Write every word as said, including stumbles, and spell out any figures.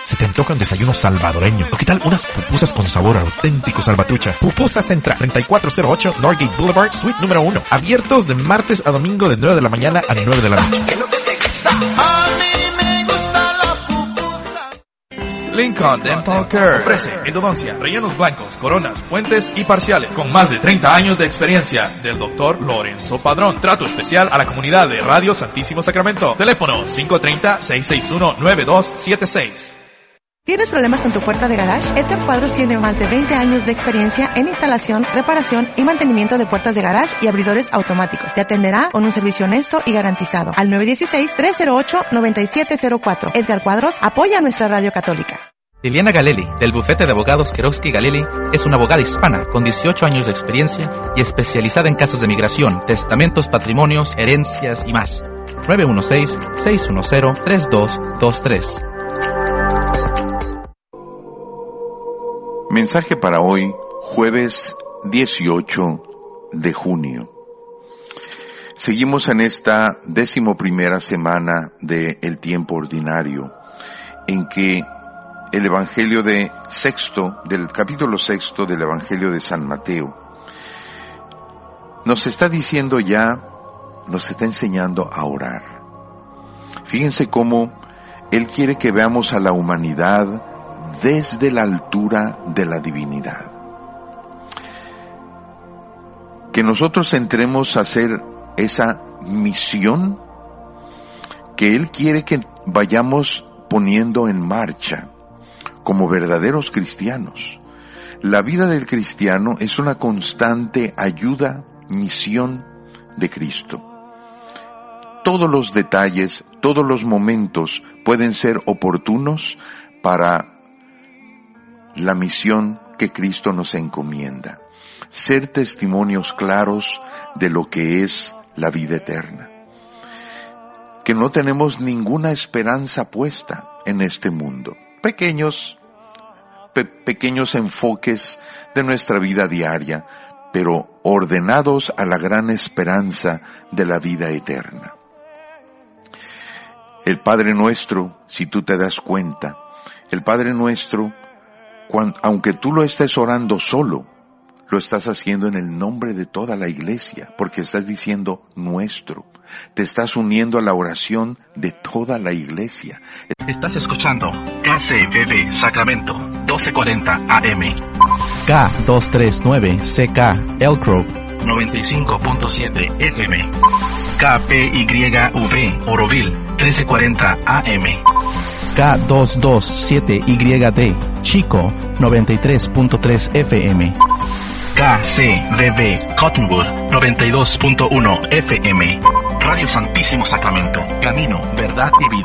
¿Se te antoja un desayuno salvadoreño? ¿O qué tal unas pupusas con sabor auténtico salvatrucha? Pupusa Central, treinta y cuatro cero ocho Norgate Boulevard, suite número uno. Abiertos de martes a domingo de nueve de la mañana a nueve de la noche. Lincoln Dental Care ofrece endodoncia, rellenos blancos, coronas, puentes y parciales con más de treinta años de experiencia del doctor Lorenzo Padrón. Trato especial a la comunidad de Radio Santísimo Sacramento. Teléfono cinco tres cero, seis seis uno, nueve dos siete seis. ¿Tienes problemas con tu puerta de garage? Edgar Cuadros tiene más de veinte años de experiencia en instalación, reparación y mantenimiento de puertas de garage y abridores automáticos. Te atenderá con un servicio honesto y garantizado. Al nueve uno seis, tres cero ocho, nueve siete cero cuatro. Edgar Cuadros apoya a nuestra radio católica. Liliana Galelli, del bufete de abogados Kerosky Galelli, es una abogada hispana con dieciocho años de experiencia y especializada en casos de migración, testamentos, patrimonios, herencias y más. nueve uno seis, seis uno cero, tres dos dos tres. Mensaje para hoy, jueves dieciocho de junio. Seguimos en esta decimoprimera semana del tiempo ordinario, en que el Evangelio de sexto, del capítulo sexto del Evangelio de San Mateo, nos está diciendo ya, nos está enseñando a orar. Fíjense cómo Él quiere que veamos a la humanidad desde la altura de la divinidad. Que nosotros entremos a hacer esa misión que Él quiere que vayamos poniendo en marcha como verdaderos cristianos. La vida del cristiano es una constante ayuda, misión de Cristo. Todos los detalles, todos los momentos pueden ser oportunos para la misión que Cristo nos encomienda. Ser testimonios claros de lo que es la vida eterna. Que no tenemos ninguna esperanza puesta en este mundo. Pequeños, pe- pequeños enfoques de nuestra vida diaria, pero ordenados a la gran esperanza de la vida eterna. El Padre Nuestro, si tú te das cuenta, el Padre Nuestro, cuando, aunque tú lo estés orando solo, lo estás haciendo en el nombre de toda la iglesia, porque estás diciendo nuestro. Te estás uniendo a la oración de toda la iglesia. Estás escuchando K C B B Sacramento, doce cuarenta A M. K doscientos treinta y nueve C K Elk Grove, noventa y cinco punto siete F M. K P Y V Oroville, trece cuarenta A M. K doscientos veintisiete Y D Chico, noventa y tres punto tres F M. K C B B Cottonwood, noventa y dos punto uno F M. Radio Santísimo Sacramento, camino, verdad y vida.